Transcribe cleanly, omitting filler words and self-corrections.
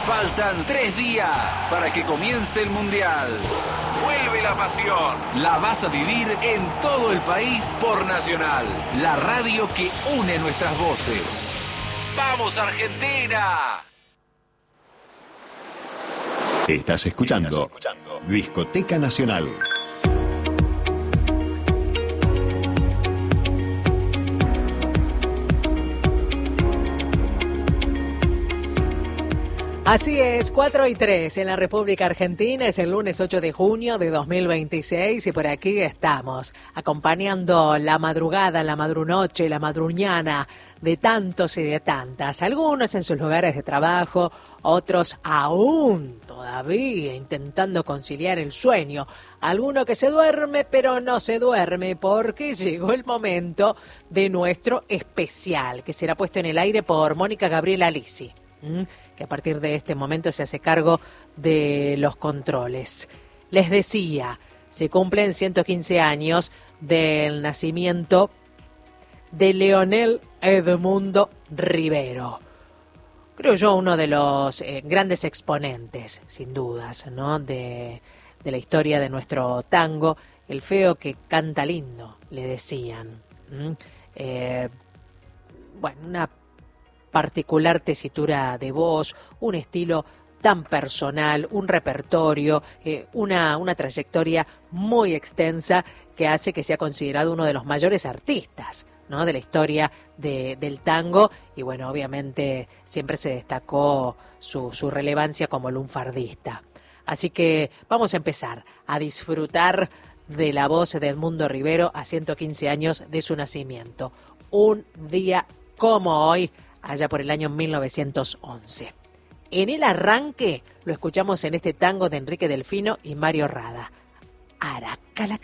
Faltan 3 días para que comience el Mundial. Vuelve la pasión. La vas a vivir en todo el país por Nacional, la radio que une nuestras voces. ¡Vamos, Argentina! Estás escuchando Discoteca Nacional. Así es, 4:03 en la República Argentina, es el lunes 8 de junio de 2026 y por aquí estamos, acompañando la madrugada, la madrunoche, la madruñana de tantos y de tantas, algunos en sus lugares de trabajo, otros aún todavía intentando conciliar el sueño, alguno que se duerme pero no se duerme porque llegó el momento de nuestro especial, que será puesto en el aire por Mónica Gabriela Lisi, que a partir de este momento se hace cargo de los controles. Les decía, se cumplen 115 años del nacimiento de Leonel Edmundo Rivero. Creo yo uno de los grandes exponentes, sin dudas, ¿no? de la historia de nuestro tango, el feo que canta lindo, le decían. Una particular tesitura de voz, un estilo tan personal, un repertorio, una trayectoria muy extensa que hace que sea considerado uno de los mayores artistas, ¿no?, de la historia del tango y bueno, obviamente siempre se destacó su relevancia como lunfardista. Así que vamos a empezar a disfrutar de la voz de Edmundo Rivero a 115 años de su nacimiento. Un día como hoy, allá por el año 1911. En el arranque lo escuchamos en este tango de Enrique Delfino y Mario Rada. Aracala.